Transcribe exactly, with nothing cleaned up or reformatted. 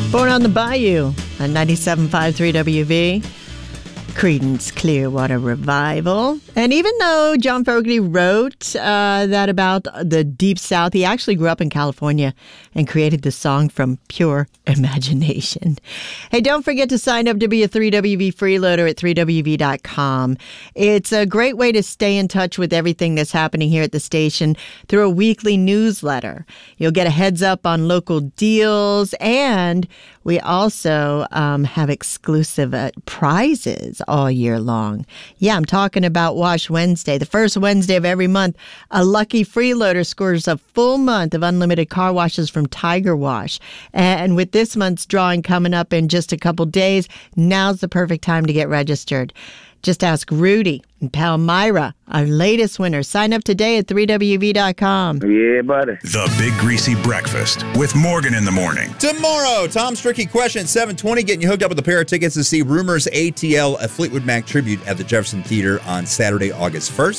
Born on the Bayou on ninety-seven point five three W V. Creedence Clearwater Revival. And even though John Fogerty wrote uh, that about the Deep South, he actually grew up in California and created the song from pure imagination. Hey, don't forget to sign up to be a three W V freeloader at three W V dot com. It's a great way to stay in touch with everything that's happening here at the station through a weekly newsletter. You'll get a heads up on local deals, and we also um, have exclusive uh, prizes all year long. Yeah, I'm talking about Wash Wednesday. The first Wednesday of every month, a lucky freeloader scores a full month of unlimited car washes from Tiger Wash. And with this month's drawing coming up in just a couple days, now's the perfect time to get registered. Just ask Rudy and Palmyra, our latest winner. Sign up today at three W V dot com. Yeah, buddy. The Big Greasy Breakfast with Morgan in the morning. Tomorrow, Tom's Tricky Question at seven twenty, getting you hooked up with a pair of tickets to see Rumors A T L, a Fleetwood Mac tribute at the Jefferson Theater on Saturday, August first.